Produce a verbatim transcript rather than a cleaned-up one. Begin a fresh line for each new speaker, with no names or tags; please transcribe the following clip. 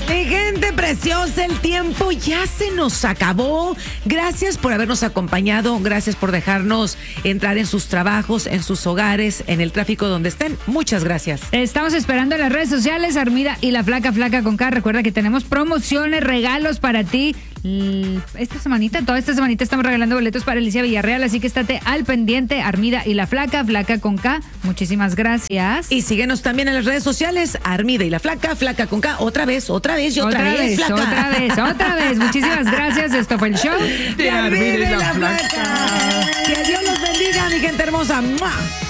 Mi gente preciosa, el tiempo ya se nos acabó. Gracias por habernos acompañado, gracias por dejarnos entrar en sus trabajos, en sus hogares, en el tráfico donde estén. Muchas gracias.
Estamos esperando en las redes sociales, Armida y la Flaca Flaca con K. Recuerda que tenemos promociones, regalos para ti. Esta semanita, toda esta semanita estamos regalando boletos para Alicia Villarreal, así que estate al pendiente, Armida y la Flaca, Flaca con K. Muchísimas gracias.
Y síguenos también en las redes sociales, Armida y la Flaca, Flaca con K. Otra vez, otra vez y otra,
otra
vez,
vez,
Flaca.
otra vez, otra vez. Muchísimas gracias. Esto fue el show
de Armida y la Flaca. Que Dios los bendiga, mi gente hermosa. ¡Mua!